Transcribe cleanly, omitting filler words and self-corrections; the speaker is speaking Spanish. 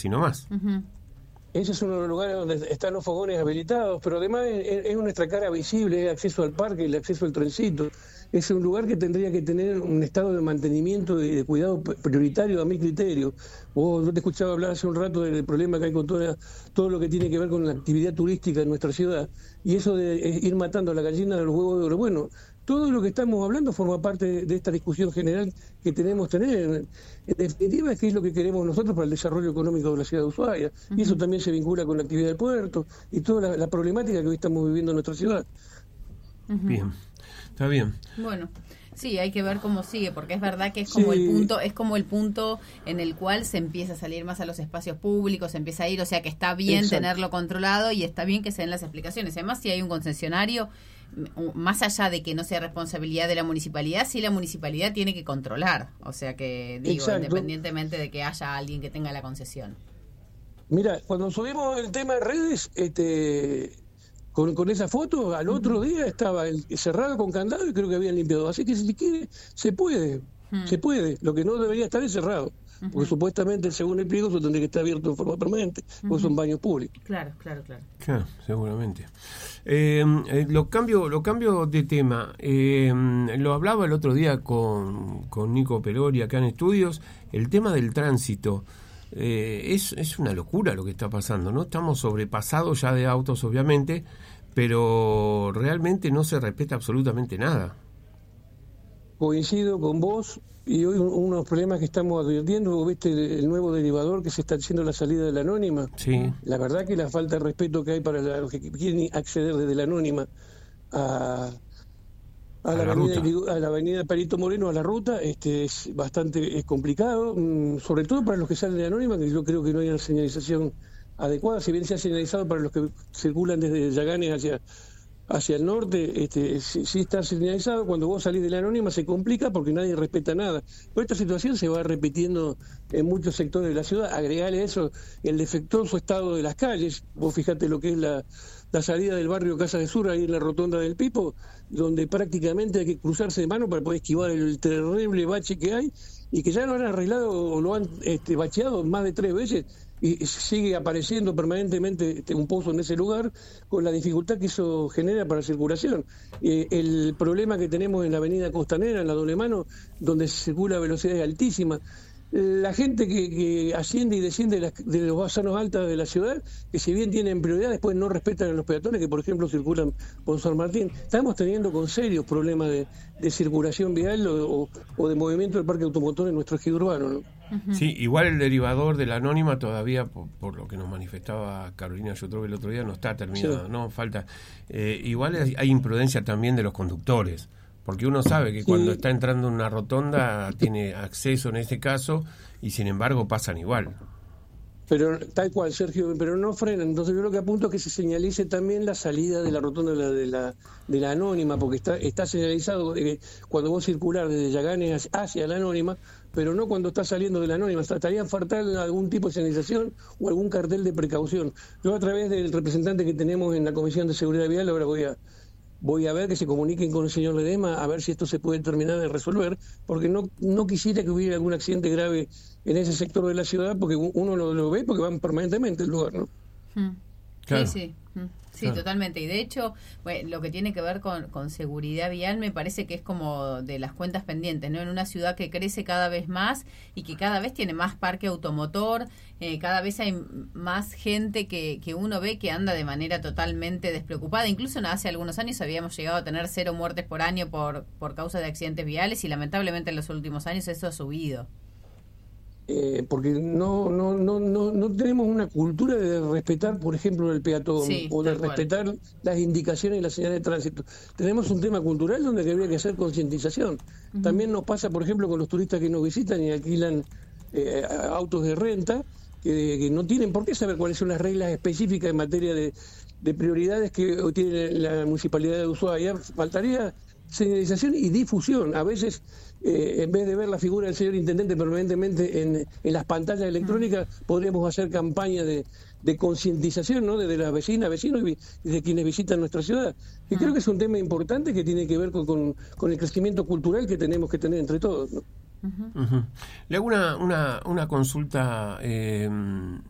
así nomás. Ese es uno de los lugares donde están los fogones habilitados, pero además es nuestra cara visible, el acceso al parque, el acceso al trencito. Es un lugar que tendría que tener un estado de mantenimiento y de cuidado prioritario a mi criterio. Yo te escuchaba hablar hace un rato del problema que hay con todo lo que tiene que ver con la actividad turística en nuestra ciudad. Y eso de ir matando a la gallina de los huevos de oro. Bueno, todo lo que estamos hablando forma parte de esta discusión general que tenemos que tener. En definitiva, ¿qué es lo que queremos nosotros para el desarrollo económico de la ciudad de Ushuaia? Y eso también se vincula con la actividad del puerto y toda la problemática que hoy estamos viviendo en nuestra ciudad. Bien, está bien. Bueno, sí, hay que ver cómo sigue, porque es verdad que es como el punto en el cual se empieza a salir más a los espacios públicos, se empieza a ir, o sea que está bien tenerlo controlado y está bien que se den las explicaciones. Además, si hay un concesionario, más allá de que no sea responsabilidad de la municipalidad, sí la municipalidad tiene que controlar, o sea que digo, independientemente de que haya alguien que tenga la concesión. Mira, cuando subimos el tema de redes, con esa foto, al otro día estaba cerrado con candado y creo que habían limpiado. Así que si quiere, se puede. Lo que no debería estar es cerrado. Porque supuestamente, según el pliego, eso tendría que estar abierto en forma permanente, porque son baños públicos. Claro, seguramente. Lo cambio de tema. Lo hablaba el otro día con Nico Pelori acá en Estudios, el tema del tránsito. Es una locura lo que está pasando, ¿no? Estamos sobrepasados ya de autos, obviamente, pero realmente no se respeta absolutamente nada. Coincido con vos, y hoy unos problemas que estamos advirtiendo, vos viste el nuevo derivador que se está haciendo la salida de la Anónima. Sí. La verdad que la falta de respeto que hay para los que quieren acceder desde la Anónima a la avenida Perito Moreno, a la ruta, es bastante complicado, sobre todo para los que salen de Anónima, que yo creo que no hay una señalización adecuada, si bien se ha señalizado para los que circulan desde Yaganes hacia el norte, sí está señalizado. Cuando vos salís de la Anónima se complica porque nadie respeta nada. Pero esta situación se va repitiendo en muchos sectores de la ciudad. Agregale eso, el defectuoso estado de las calles. Vos fijate lo que es la salida del barrio Casa de Sur, ahí en la rotonda del Pipo, donde prácticamente hay que cruzarse de mano para poder esquivar el terrible bache que hay, y que ya lo han arreglado o lo han bacheado más de 3 veces, y sigue apareciendo permanentemente un pozo en ese lugar, con la dificultad que eso genera para la circulación. El problema que tenemos en la avenida Costanera, en la doble mano, donde se circula a velocidades altísimas. La gente que asciende y desciende de los zonas altas de la ciudad, que si bien tienen prioridad, después no respetan a los peatones que, por ejemplo, circulan por San Martín. Estamos teniendo con serios problemas de circulación vial o de movimiento del parque automotor en nuestro ejido urbano, ¿no? Sí, igual el derivador de la Anónima todavía, por lo que nos manifestaba Carolina Yotrov el otro día, no está terminado, ¿no? Falta. Igual hay imprudencia también de los conductores, porque uno sabe que cuando está entrando en una rotonda tiene acceso en este caso y sin embargo pasan igual. Pero tal cual, Sergio, pero no frenan. Entonces yo lo que apunto es que se señalice también la salida de la rotonda de la Anónima, porque está señalizado cuando vos circulás desde Yaganes hacia la Anónima, pero no cuando estás saliendo de la Anónima. Estaría faltando algún tipo de señalización o algún cartel de precaución. Yo, a través del representante que tenemos en la Comisión de Seguridad Vial, ahora voy a ver que se comuniquen con el señor Ledesma a ver si esto se puede terminar de resolver, porque no quisiera que hubiera algún accidente grave en ese sector de la ciudad, porque uno lo ve porque van permanentemente al lugar, ¿no? Claro. Sí, claro. Totalmente. Y de hecho, bueno, lo que tiene que ver con seguridad vial me parece que es como de las cuentas pendientes, ¿no? En una ciudad que crece cada vez más y que cada vez tiene más parque automotor, cada vez hay más gente que uno ve que anda de manera totalmente despreocupada. Incluso hace algunos años habíamos llegado a tener 0 muertes por año por causa de accidentes viales, y lamentablemente en los últimos años eso ha subido. Porque no tenemos una cultura de respetar, por ejemplo, el peatón, o de respetar las indicaciones y las señales de tránsito. Tenemos un tema cultural donde habría que hacer concientización. También nos pasa, por ejemplo, con los turistas que nos visitan y alquilan autos de renta, que no tienen por qué saber cuáles son las reglas específicas en materia de prioridades que tiene la Municipalidad de Ushuaia. Faltaría señalización y difusión. A veces, en vez de ver la figura del señor intendente permanentemente en las pantallas electrónicas, podríamos hacer campaña de concientización, ¿no? De las vecinas, vecinos y de quienes visitan nuestra ciudad. Y creo que es un tema importante que tiene que ver con el crecimiento cultural que tenemos que tener entre todos, ¿no? Le hago una consulta,